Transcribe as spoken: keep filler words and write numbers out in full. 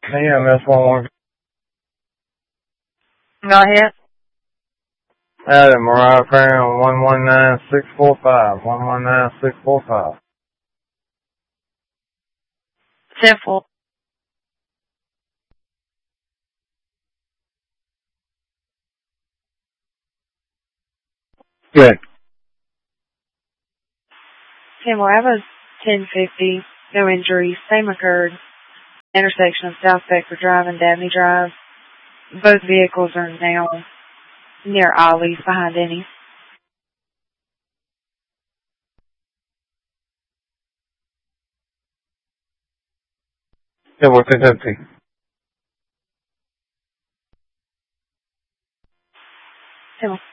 Yeah, that's one one. Go ahead. Adam, Mariah Perry on one one nine six four five. one one nine six four five. Simple. Good. Tim, well, I was ten fifty. No injuries. Same occurred. Intersection of South Becker Drive and Dabney Drive. Both vehicles are now near Ollie's behind Denny's. Yeah, what's it empty? Tim,